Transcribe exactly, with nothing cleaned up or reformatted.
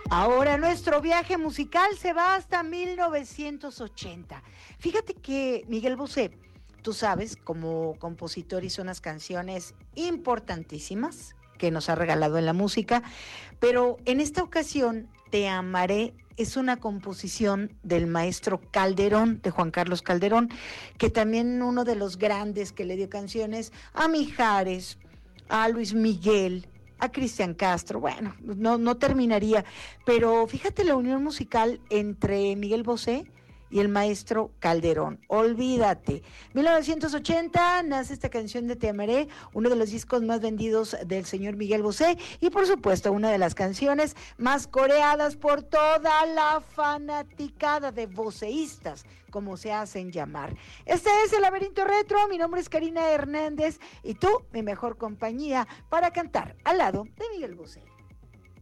Ahora nuestro viaje musical se va hasta mil novecientos ochenta. Fíjate que Miguel Bosé, tú sabes, como compositor hizo unas canciones importantísimas que nos ha regalado en la música, pero en esta ocasión Te Amaré es una composición del maestro Calderón, de Juan Carlos Calderón, que también uno de los grandes que le dio canciones a Mijares, a Luis Miguel, a Cristian Castro. Bueno, no, no terminaría, pero fíjate la unión musical entre Miguel Bosé y el maestro Calderón. Olvídate. mil novecientos ochenta nace esta canción de Te Amaré, uno de los discos más vendidos del señor Miguel Bosé y por supuesto una de las canciones más coreadas por toda la fanaticada de voceístas, como se hacen llamar. Este es el Laberinto Retro, mi nombre es Karina Hernández y tú, mi mejor compañía para cantar al lado de Miguel Bosé.